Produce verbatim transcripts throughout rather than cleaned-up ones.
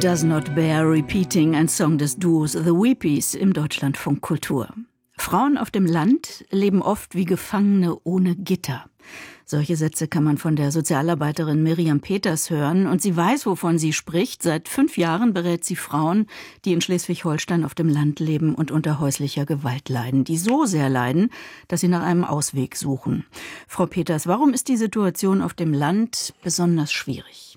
Does Not Bear Repeating, ein Song des Duos The Weepies im Deutschlandfunk Kultur. Frauen auf dem Land leben oft wie Gefangene ohne Gitter. Solche Sätze kann man von der Sozialarbeiterin Miriam Peters hören, und sie weiß, wovon sie spricht. Seit fünf Jahren berät sie Frauen, die in Schleswig-Holstein auf dem Land leben und unter häuslicher Gewalt leiden, die so sehr leiden, dass sie nach einem Ausweg suchen. Frau Peters, warum ist die Situation auf dem Land besonders schwierig?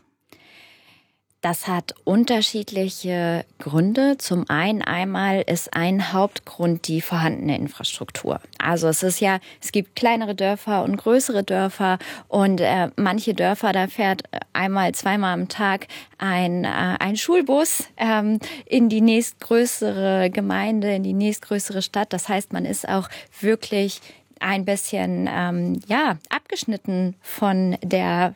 Das hat unterschiedliche Gründe. Zum einen einmal ist ein Hauptgrund die vorhandene Infrastruktur. Also es ist ja, es gibt kleinere Dörfer und größere Dörfer, und äh, manche Dörfer, da fährt einmal, zweimal am Tag ein, äh, ein Schulbus ähm, in die nächstgrößere Gemeinde, in die nächstgrößere Stadt. Das heißt, man ist auch wirklich ein bisschen ähm, ja abgeschnitten von der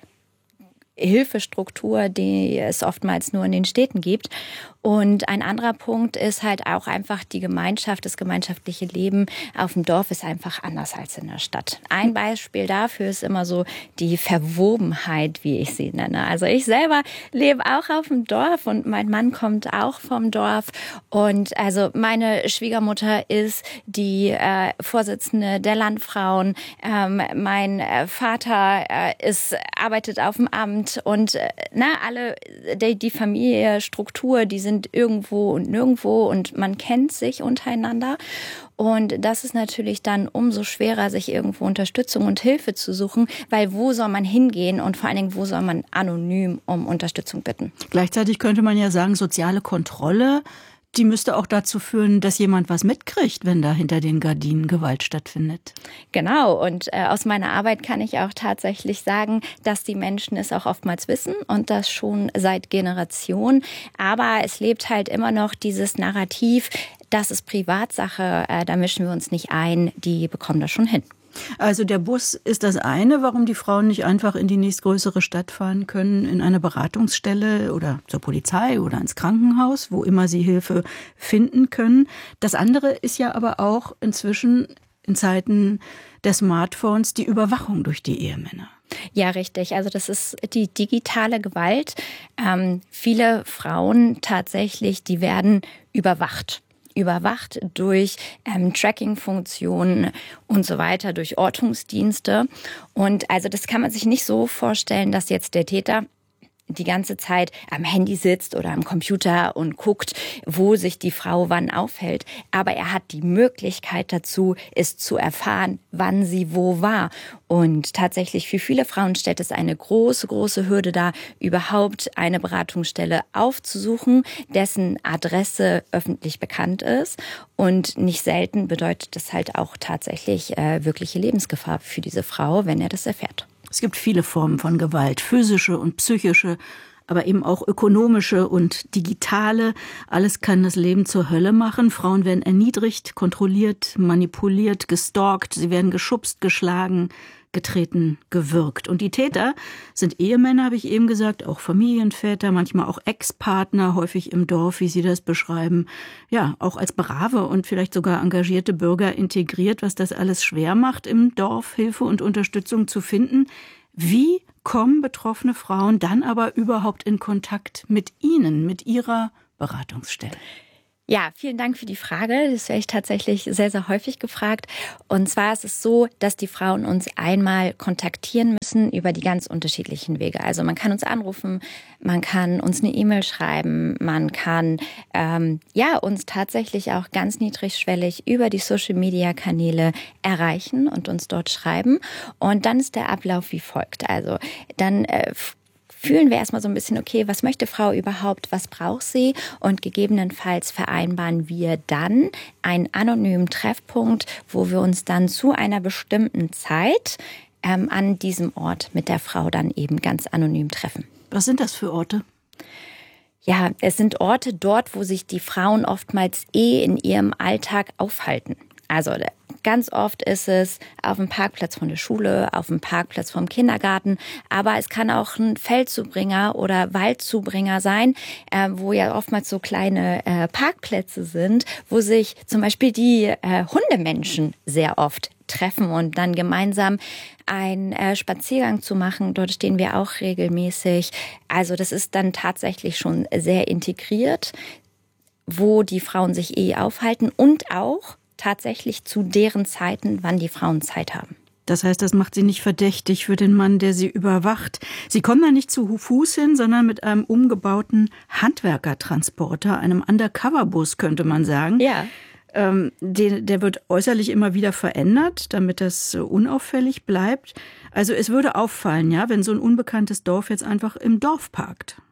Hilfestruktur, die es oftmals nur in den Städten gibt. Und ein anderer Punkt ist halt auch einfach die Gemeinschaft, das gemeinschaftliche Leben auf dem Dorf ist einfach anders als in der Stadt. Ein Beispiel dafür ist immer so die Verwobenheit, wie ich sie nenne. Also ich selber lebe auch auf dem Dorf und mein Mann kommt auch vom Dorf. Und also meine Schwiegermutter ist die äh, Vorsitzende der Landfrauen. Ähm, mein äh, Vater äh, ist, arbeitet auf dem Amt, und äh, na, alle, die, die Familie, Struktur, die sind irgendwo und nirgendwo, und man kennt sich untereinander. Und das ist natürlich dann umso schwerer, sich irgendwo Unterstützung und Hilfe zu suchen, weil wo soll man hingehen und vor allen Dingen, wo soll man anonym um Unterstützung bitten? Gleichzeitig könnte man ja sagen, soziale Kontrolle, die müsste auch dazu führen, dass jemand was mitkriegt, wenn da hinter den Gardinen Gewalt stattfindet. Genau. Und äh, aus meiner Arbeit kann ich auch tatsächlich sagen, dass die Menschen es auch oftmals wissen, und das schon seit Generationen. Aber es lebt halt immer noch dieses Narrativ, das ist Privatsache, äh, da mischen wir uns nicht ein, die bekommen das schon hin. Also der Bus ist das eine, warum die Frauen nicht einfach in die nächstgrößere Stadt fahren können, in eine Beratungsstelle oder zur Polizei oder ins Krankenhaus, wo immer sie Hilfe finden können. Das andere ist ja aber auch inzwischen in Zeiten der Smartphones die Überwachung durch die Ehemänner. Ja, richtig. Also das ist die digitale Gewalt. Ähm, viele Frauen tatsächlich, die werden überwacht. überwacht durch ähm, Tracking-Funktionen und so weiter, durch Ortungsdienste. Und also das kann man sich nicht so vorstellen, dass jetzt der Täter die ganze Zeit am Handy sitzt oder am Computer und guckt, wo sich die Frau wann aufhält. Aber er hat die Möglichkeit dazu, es zu erfahren, wann sie wo war. Und tatsächlich für viele Frauen stellt es eine große, große Hürde dar, überhaupt eine Beratungsstelle aufzusuchen, dessen Adresse öffentlich bekannt ist. Und nicht selten bedeutet das halt auch tatsächlich äh, wirkliche Lebensgefahr für diese Frau, wenn er das erfährt. Es gibt viele Formen von Gewalt, physische und psychische, aber eben auch ökonomische und digitale. Alles kann das Leben zur Hölle machen. Frauen werden erniedrigt, kontrolliert, manipuliert, gestalkt. Sie werden geschubst, geschlagen, getreten, gewürgt. Und die Täter sind Ehemänner, habe ich eben gesagt, auch Familienväter, manchmal auch Ex-Partner, häufig im Dorf, wie Sie das beschreiben. Ja, auch als brave und vielleicht sogar engagierte Bürger integriert, was das alles schwer macht, im Dorf Hilfe und Unterstützung zu finden. Wie kommen betroffene Frauen dann aber überhaupt in Kontakt mit Ihnen, mit Ihrer Beratungsstelle? Ja, vielen Dank für die Frage. Das werde ich tatsächlich sehr, sehr häufig gefragt. Und zwar ist es so, dass die Frauen uns einmal kontaktieren müssen über die ganz unterschiedlichen Wege. Also man kann uns anrufen, man kann uns eine E-Mail schreiben, man kann ähm, ja uns tatsächlich auch ganz niedrigschwellig über die Social-Media-Kanäle erreichen und uns dort schreiben. Und dann ist der Ablauf wie folgt. Also dann äh, fühlen wir erstmal so ein bisschen, okay, was möchte Frau überhaupt, was braucht sie? Und gegebenenfalls vereinbaren wir dann einen anonymen Treffpunkt, wo wir uns dann zu einer bestimmten Zeit ähm, an diesem Ort mit der Frau dann eben ganz anonym treffen. Was sind das für Orte? Ja, es sind Orte dort, wo sich die Frauen oftmals eh in ihrem Alltag aufhalten. Also ganz oft ist es auf dem Parkplatz von der Schule, auf dem Parkplatz vom Kindergarten, aber es kann auch ein Feldzubringer oder Waldzubringer sein, äh, wo ja oftmals so kleine äh, Parkplätze sind, wo sich zum Beispiel die äh, Hundemenschen sehr oft treffen und dann gemeinsam einen äh, Spaziergang zu machen. Dort stehen wir auch regelmäßig. Also das ist dann tatsächlich schon sehr integriert, wo die Frauen sich eh aufhalten und auch tatsächlich zu deren Zeiten, wann die Frauen Zeit haben. Das heißt, das macht sie nicht verdächtig für den Mann, der sie überwacht. Sie kommen da nicht zu Fuß hin, sondern mit einem umgebauten Handwerkertransporter, einem Undercover-Bus, könnte man sagen. Ja. Ähm, der, der wird äußerlich immer wieder verändert, damit das unauffällig bleibt. Also es würde auffallen, ja, wenn so ein unbekanntes Dorf jetzt einfach im Dorf parkt.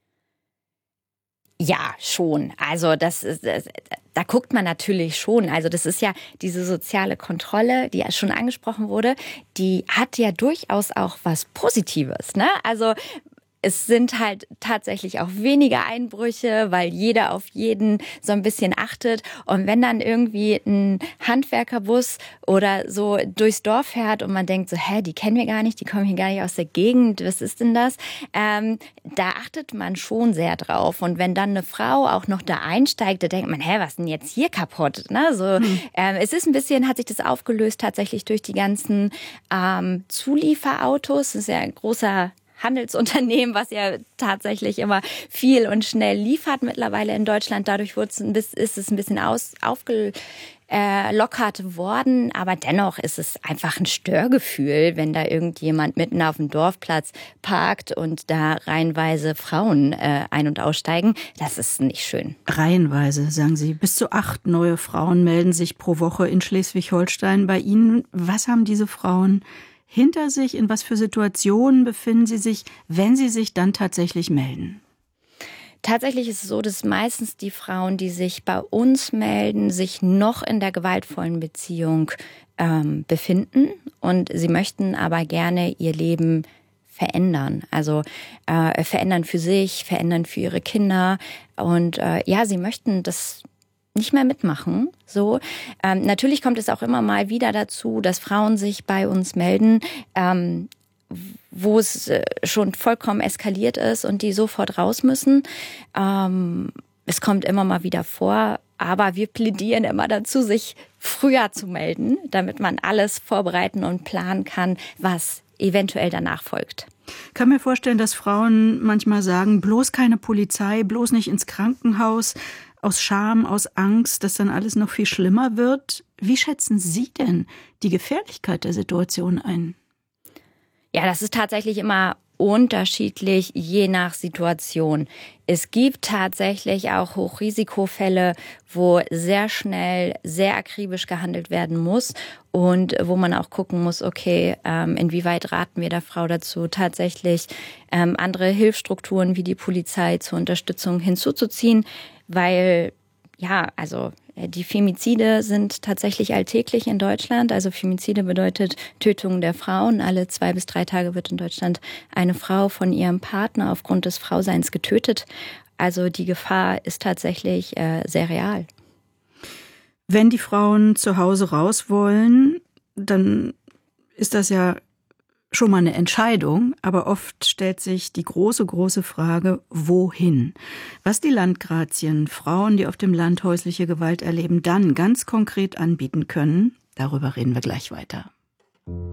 Ja, schon. Also das ist, das, da guckt man natürlich schon. Also das ist ja diese soziale Kontrolle, die ja schon angesprochen wurde, die hat ja durchaus auch was Positives, ne? Also es sind halt tatsächlich auch weniger Einbrüche, weil jeder auf jeden so ein bisschen achtet. Und wenn dann irgendwie ein Handwerkerbus oder so durchs Dorf fährt und man denkt so, hä, die kennen wir gar nicht, die kommen hier gar nicht aus der Gegend, was ist denn das? Ähm, da achtet man schon sehr drauf. Und wenn dann eine Frau auch noch da einsteigt, da denkt man, hä, was ist denn jetzt hier kaputt? Ne? So, hm. ähm, es ist ein bisschen, hat sich das aufgelöst tatsächlich durch die ganzen ähm, Zulieferautos. Das ist ja ein großer Handelsunternehmen, was ja tatsächlich immer viel und schnell liefert mittlerweile in Deutschland. Dadurch ist es ein bisschen aus, aufgelockert worden. Aber dennoch ist es einfach ein Störgefühl, wenn da irgendjemand mitten auf dem Dorfplatz parkt und da reihenweise Frauen äh, ein- und aussteigen. Das ist nicht schön. Reihenweise, sagen Sie. Bis zu acht neue Frauen melden sich pro Woche in Schleswig-Holstein bei Ihnen. Was haben diese Frauen hinter sich? In was für Situationen befinden sie sich, wenn sie sich dann tatsächlich melden? Tatsächlich ist es so, dass meistens die Frauen, die sich bei uns melden, sich noch in der gewaltvollen Beziehung ähm, befinden. Und sie möchten aber gerne ihr Leben verändern. Also äh, verändern für sich, verändern für ihre Kinder. Und äh, ja, sie möchten das nicht mehr mitmachen. So, ähm, natürlich kommt es auch immer mal wieder dazu, dass Frauen sich bei uns melden, ähm, wo es schon vollkommen eskaliert ist und die sofort raus müssen. Ähm, es kommt immer mal wieder vor, aber wir plädieren immer dazu, sich früher zu melden, damit man alles vorbereiten und planen kann, was eventuell danach folgt. Ich kann mir vorstellen, dass Frauen manchmal sagen, bloß keine Polizei, bloß nicht ins Krankenhaus, aus Scham, aus Angst, dass dann alles noch viel schlimmer wird. Wie schätzen Sie denn die Gefährlichkeit der Situation ein? Ja, das ist tatsächlich immer unterschiedlich, je nach Situation. Es gibt tatsächlich auch Hochrisikofälle, wo sehr schnell, sehr akribisch gehandelt werden muss und wo man auch gucken muss, okay, ähm, inwieweit raten wir der Frau dazu, tatsächlich ähm, andere Hilfsstrukturen wie die Polizei zur Unterstützung hinzuzuziehen, weil, ja, also die Femizide sind tatsächlich alltäglich in Deutschland. Also Femizide bedeutet Tötung der Frauen. Alle zwei bis drei Tage wird in Deutschland eine Frau von ihrem Partner aufgrund des Frauseins getötet. Also die Gefahr ist tatsächlich äh, sehr real. Wenn die Frauen zu Hause raus wollen, dann ist das ja schon mal eine Entscheidung, aber oft stellt sich die große, große Frage, wohin? Was die Landgrazien Frauen, die auf dem Land häusliche Gewalt erleben, dann ganz konkret anbieten können, darüber reden wir gleich weiter.